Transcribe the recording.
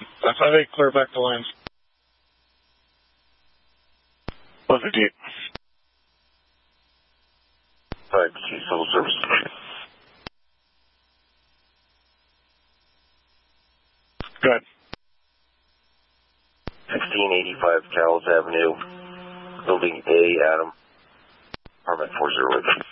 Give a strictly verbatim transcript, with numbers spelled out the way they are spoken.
five five eight, clear back to lines. one fifty-eight. five G, civil service. Go ahead. sixteen eighty-five Cowles Avenue, Building A, Adam, apartment four oh eight.